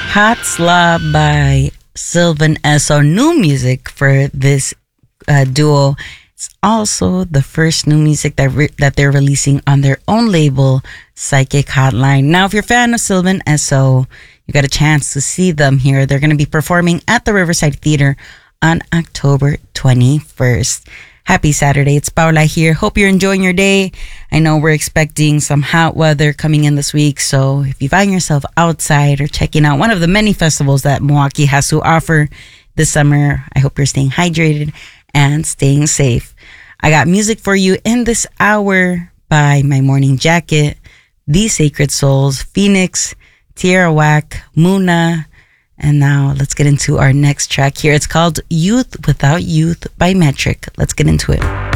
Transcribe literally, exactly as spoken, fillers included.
Hot Slob by Sylvan Esso. New music for this uh, duo. It's also the first new music that re- that they're releasing on their own label, Psychic Hotline. Now, if you're a fan of Sylvan Esso, you got a chance to see them here. They're going to be performing at the Riverside Theater on October twenty-first. Happy Saturday. It's Paula here. Hope you're enjoying your day. I know we're expecting some hot weather coming in this week, so if you find yourself outside or checking out one of the many festivals that Milwaukee has to offer this summer, I hope you're staying hydrated and staying safe. I got music for you in this hour by My Morning Jacket, The Sacred Souls, Phoenix, Tierra Whack, Muna, and now let's get into our next track here. It's called Youth Without Youth by Metric. Let's get into it.